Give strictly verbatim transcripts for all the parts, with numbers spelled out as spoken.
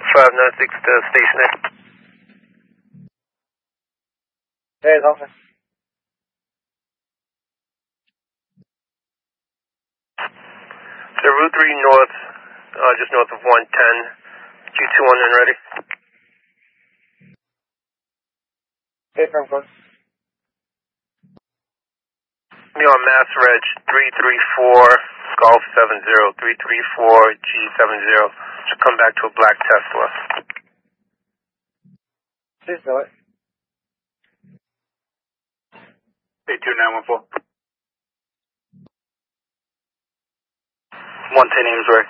five nine six to station A. Hey, it's Alpha. So Route three north, uh, just north of one ten. Q two one and ready. Hey, from close. Me on Mass Reg three three four Golf seven zero, three three four G seven zero. Should come back to a black Tesla. Please know it. eight two nine one four. one ten Amesbury.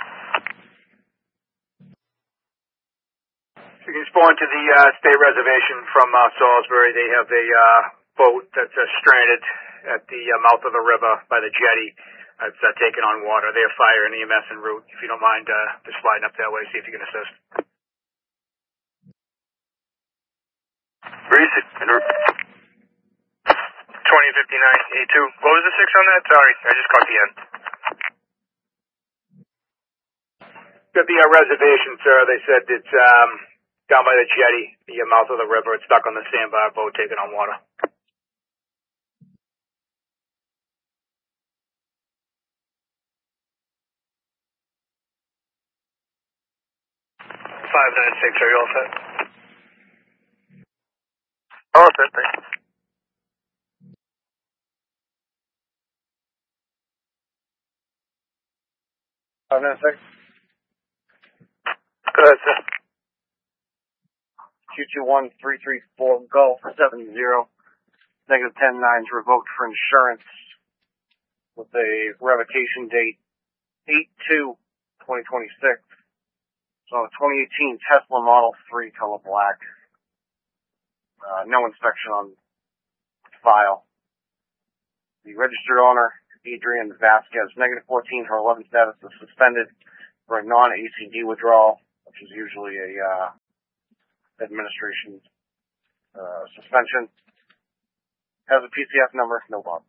You can spawn to the uh, state reservation from uh, Salisbury. They have a uh, boat that's uh, stranded at the uh, mouth of the river by the jetty. It's uh, taking on water. They have fire and E M S en route. If you don't mind uh, just sliding up that way, see if you can assist. Where is it? twenty fifty-nine A two. What was the six on that? Sorry, I just caught the end. Could be a reservation, sir. They said it's um, down by the jetty, the mouth of the river. It's stuck on the sandbar boat taking on water. five nine six, are you all set? All set, thanks. Five nine six. Go ahead, sir. Q two one three three four Golf seven zero. Negative ten nines revoked for insurance with a revocation date eight two twenty twenty-six. So a twenty eighteen Tesla Model three color black. Uh, no inspection on file. The registered owner, Adrian Vasquez, negative fourteen, her eleven status is suspended for a non-A C D withdrawal, which is usually a uh, administration uh, suspension. Has a P C F number, no problem.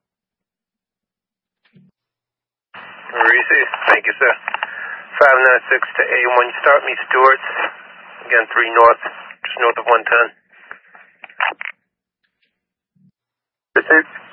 Reese, thank you, sir. five nine six to A one. You start me, Stewart. Again, three north, just north of one ten. Pursuit.